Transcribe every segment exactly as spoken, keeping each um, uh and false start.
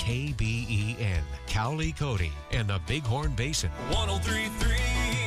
K B E N, Cowley Cody, and the Bighorn Basin. one oh three point three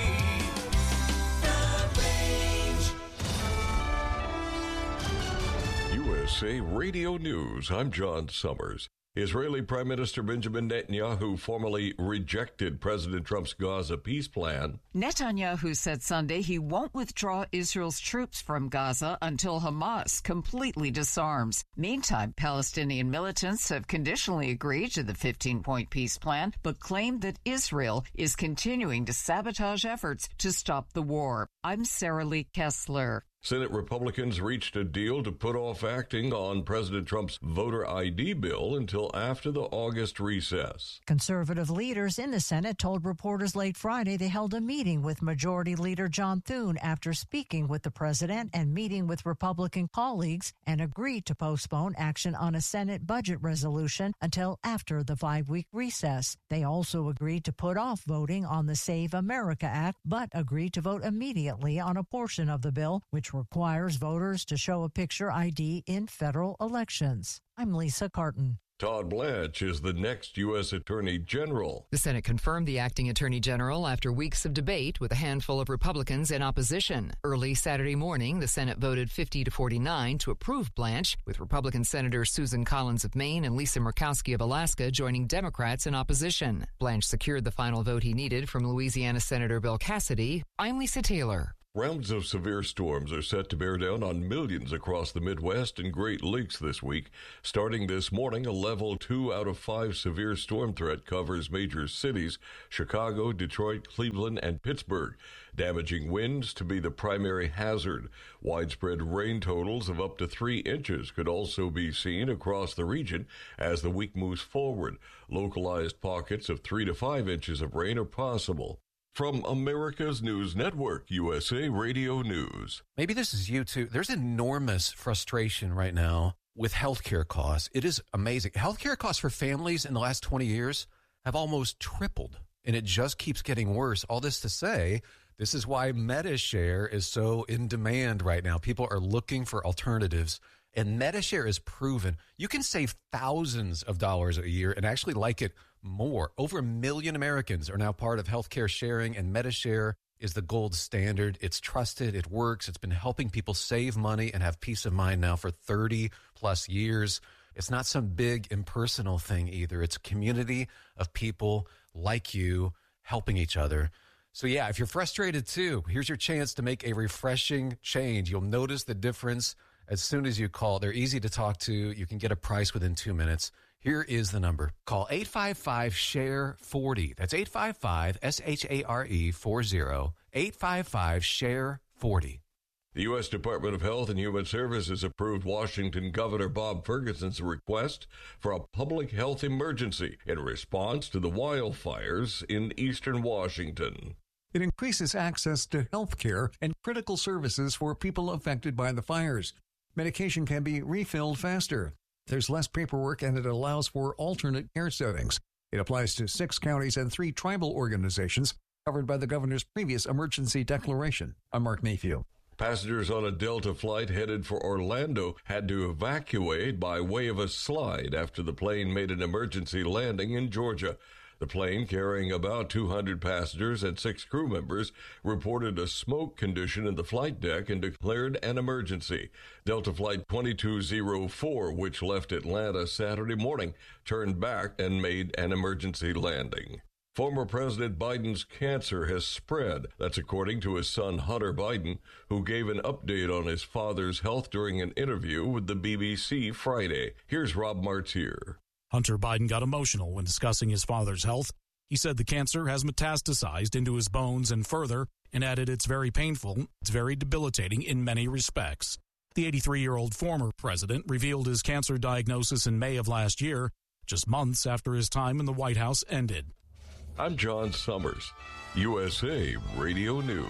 The Range. U S A Radio News. I'm John Summers. Israeli Prime Minister Benjamin Netanyahu formally rejected President Trump's Gaza peace plan. Netanyahu said Sunday he won't withdraw Israel's troops from Gaza until Hamas completely disarms. Meantime, Palestinian militants have conditionally agreed to the fifteen-point peace plan, but claimed that Israel is continuing to sabotage efforts to stop the war. I'm Sarah Lee Kessler. Senate Republicans reached a deal to put off acting on President Trump's voter I D bill until after the August recess. Conservative leaders in the Senate told reporters late Friday they held a meeting with Majority Leader John Thune after speaking with the president and meeting with Republican colleagues, and agreed to postpone action on a Senate budget resolution until after the five-week recess. They also agreed to put off voting on the Save America Act, but agreed to vote immediately on a portion of the bill, which requires voters to show a picture I D in federal elections. I'm Lisa Carton. Todd Blanche is the next U S Attorney General. The Senate confirmed the acting Attorney General after weeks of debate with a handful of Republicans in opposition. Early Saturday morning, the Senate voted fifty to forty-nine to approve Blanche, with Republican Senators Susan Collins of Maine and Lisa Murkowski of Alaska joining Democrats in opposition. Blanche secured the final vote he needed from Louisiana Senator Bill Cassidy. I'm Lisa Taylor. Rounds of severe storms are set to bear down on millions across the Midwest and Great Lakes this week. Starting this morning, a level two out of five severe storm threat covers major cities, Chicago, Detroit, Cleveland, and Pittsburgh. Damaging winds to be the primary hazard. Widespread rain totals of up to three inches could also be seen across the region as the week moves forward. Localized pockets of three to five inches of rain are possible. From America's News Network, U S A Radio News. Maybe this is you too. There's enormous frustration right now with healthcare costs. It is amazing. Healthcare costs for families in the last twenty years have almost tripled, and it just keeps getting worse. All this to say, this is why MediShare is so in demand right now. People are looking for alternatives, and MediShare is proven. You can save thousands of dollars a year and actually like it more. Over a million Americans are now part of healthcare sharing, and MediShare is the gold standard. It's trusted. It works. It's been helping people save money and have peace of mind now for thirty plus years. It's not some big impersonal thing either. It's a community of people like you helping each other. So yeah, if you're frustrated too, here's your chance to make a refreshing change. You'll notice the difference as soon as you call. They're easy to talk to. You can get a price within two minutes. Here is the number. Call eight five five, S H A R E, forty. That's eight five five, S H A R E, forty. eight five five, S H A R E, forty. The U S Department of Health and Human Services approved Washington Governor Bob Ferguson's request for a public health emergency in response to the wildfires in eastern Washington. It increases access to health care and critical services for people affected by the fires. Medication can be refilled faster. There's less paperwork, and it allows for alternate care settings. It applies to six counties and three tribal organizations covered by the governor's previous emergency declaration. I'm Mark Mayfield. Passengers on a Delta flight headed for Orlando had to evacuate by way of a slide after the plane made an emergency landing in Georgia. The plane, carrying about two hundred passengers and six crew members, reported a smoke condition in the flight deck and declared an emergency. Delta Flight twenty-two oh four, which left Atlanta Saturday morning, turned back and made an emergency landing. Former President Biden's cancer has spread. That's according to his son, Hunter Biden, who gave an update on his father's health during an interview with the B B C Friday. Here's Rob Martier. Hunter Biden got emotional when discussing his father's health. He said the cancer has metastasized into his bones and further, and added it's very painful, it's very debilitating in many respects. The eighty-three-year-old former president revealed his cancer diagnosis in May of last year, just months after his time in the White House ended. I'm John Summers, U S A Radio News.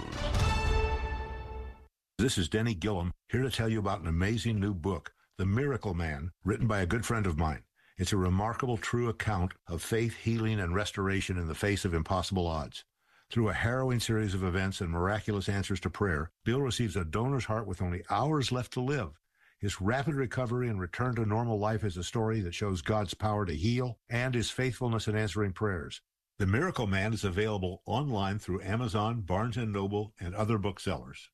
This is Denny Gillum, here to tell you about an amazing new book, The Miracle Man, written by a good friend of mine. It's a remarkable, true account of faith, healing, and restoration in the face of impossible odds. Through a harrowing series of events and miraculous answers to prayer, Bill receives a donor's heart with only hours left to live. His rapid recovery and return to normal life is a story that shows God's power to heal and his faithfulness in answering prayers. The Miracle Man is available online through Amazon, Barnes and Noble, and other booksellers.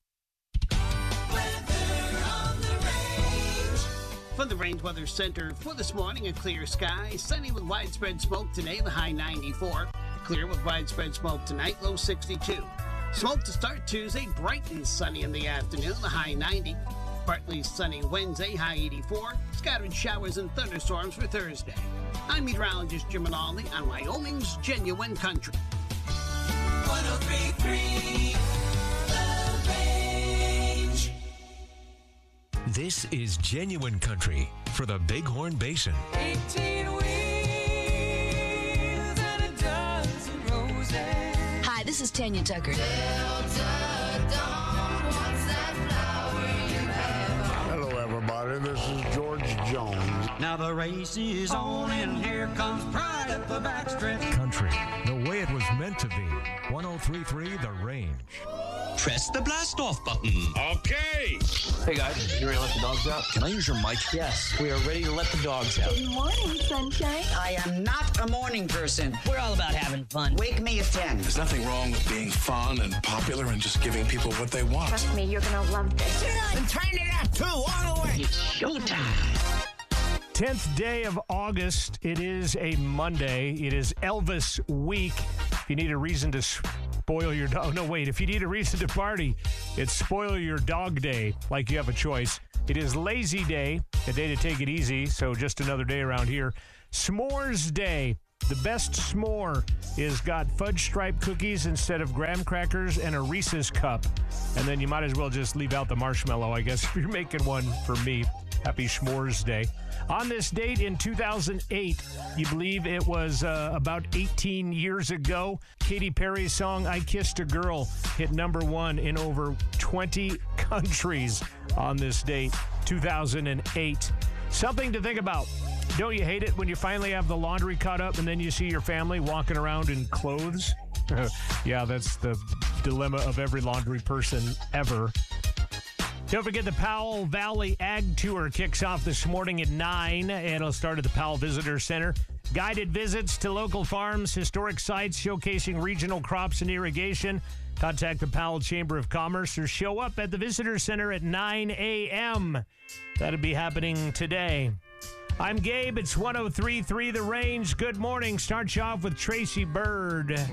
From the Range Weather Center for this morning, a clear sky, sunny with widespread smoke today, the high ninety-four. Clear with widespread smoke tonight, low sixty-two. Smoke to start Tuesday, bright and sunny in the afternoon, the high ninety. Partly sunny Wednesday, high eighty-four. Scattered showers and thunderstorms for Thursday. I'm meteorologist Jim Minaldi on Wyoming's Genuine Country. one oh three point three The Range. This is Genuine Country for the Bighorn Basin. eighteen wheels and a dozen roses. Hi, this is Tanya Tucker. Delta Dawn, what's that flower you have? Hello, everybody. This is George Jones. Now the race is on, and here comes Pride up the backstretch. Country, the way it was meant to be. one oh three point three The Range. Press the blast off button. Okay. Hey guys, you ready to let the dogs out? Can I use your mic? Yes, we are ready to let the dogs out. Good morning, sunshine. I am not a morning person. We're all about having fun. Wake me at ten. There's nothing wrong with being fun and popular and just giving people what they want. Trust me, you're gonna love this. And turn it up too, all the way. It's showtime. tenth day of August. It is a Monday. It is Elvis week. If you need a reason to spoil your dog. No, wait. If you need a reason to party, it's Spoil Your Dog Day, like you have a choice. It is Lazy Day, a day to take it easy, so just another day around here. S'mores Day. The best s'more is got fudge stripe cookies instead of graham crackers and a Reese's cup. And then you might as well just leave out the marshmallow, I guess, if you're making one for me. Happy S'mores Day. On this date in two thousand eight, you believe it was uh, about eighteen years ago, Katy Perry's song I Kissed a Girl hit number one in over twenty countries on this date, two thousand eight. Something to think about. Don't you hate it when you finally have the laundry caught up and then you see your family walking around in clothes? Yeah, that's the dilemma of every laundry person ever. Don't forget the Powell Valley Ag Tour kicks off this morning at nine. It'll start at the Powell Visitor Center. Guided visits to local farms, historic sites showcasing regional crops and irrigation. Contact the Powell Chamber of Commerce or show up at the Visitor Center at nine a.m. That'll be happening today. I'm Gabe. It's one oh three point three The Range. Good morning. Start you off with Tracy Bird.